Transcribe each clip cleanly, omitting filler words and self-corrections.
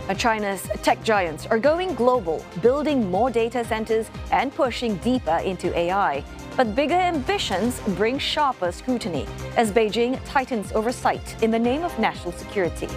China's tech giants are going global, building more data centers and pushing deeper into AI. But bigger ambitions bring sharper scrutiny as Beijing tightens oversight in the name of national security.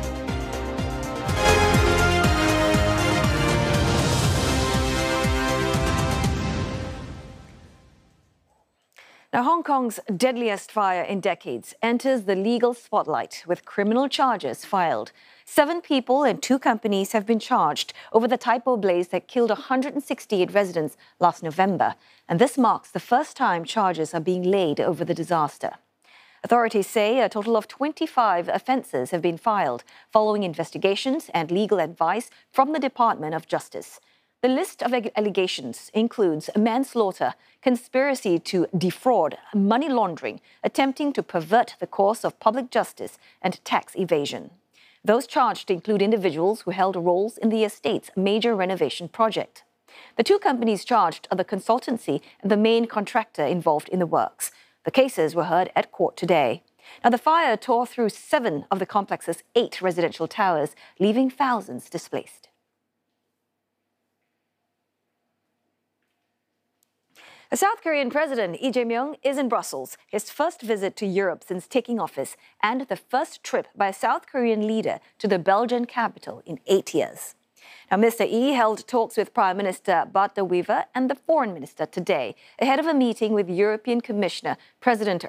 Now, Hong Kong's deadliest fire in decades enters the legal spotlight with criminal charges filed. 7 people and 2 companies have been charged over the Typo blaze that killed 168 residents last November. And this marks the first time charges are being laid over the disaster. Authorities say a total of 25 offences have been filed following investigations and legal advice from the Department of Justice. The list of allegations includes manslaughter, conspiracy to defraud, money laundering, attempting to pervert the course of public justice, and tax evasion. Those charged include individuals who held roles in the estate's major renovation project. The 2 companies charged are the consultancy and the main contractor involved in the works. The cases were heard at court today. Now, the fire tore through 7 of the complex's 8 residential towers, leaving thousands displaced. The South Korean President Lee Jae-myung is in Brussels, his first visit to Europe since taking office, and the first trip by a South Korean leader to the Belgian capital in 8 years. Now, Mr. Lee held talks with Prime Minister Bart de Wever and the Foreign Minister today, ahead of a meeting with European Commissioner President